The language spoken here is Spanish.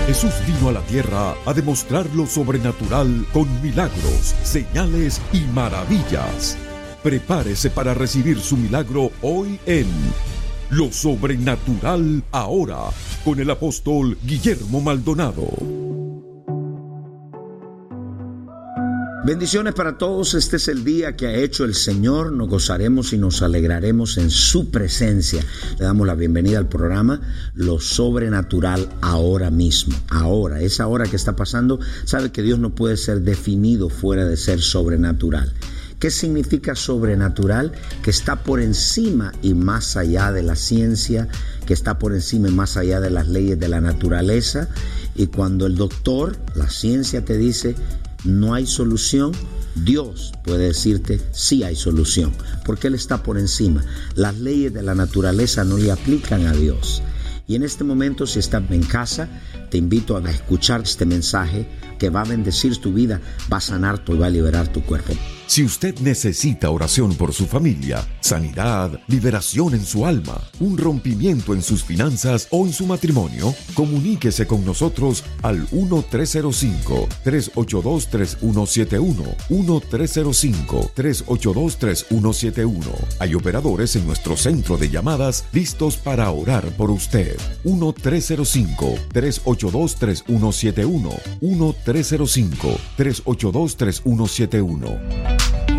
Jesús vino a la tierra a demostrar lo sobrenatural con milagros, señales y maravillas. Prepárese para recibir su milagro hoy en Lo Sobrenatural Ahora, con el apóstol Guillermo Maldonado. Bendiciones para todos. Este es el día que ha hecho el Señor. Nos gozaremos y nos alegraremos en su presencia. Le damos la bienvenida al programa Lo Sobrenatural Ahora mismo. Ahora, esa hora que está pasando, sabe que Dios no puede ser definido fuera de ser sobrenatural. ¿Qué significa sobrenatural? Que está por encima y más allá de la ciencia, que está por encima y más allá de las leyes de la naturaleza. Y cuando el doctor, la ciencia te dice no hay solución, Dios puede decirte sí hay solución, porque Él está por encima. Las leyes de la naturaleza no le aplican a Dios. Y en este momento, si estás en casa, te invito a escuchar este mensaje que va a bendecir tu vida, va a sanar y va a liberar tu cuerpo. Si usted necesita oración por su familia, sanidad, liberación en su alma, un rompimiento en sus finanzas o en su matrimonio, comuníquese con nosotros al 1-305-382-3171, 1-305-382-3171. Hay operadores en nuestro centro de llamadas listos para orar por usted. 1-305-382-3171, 1-305-382-3171.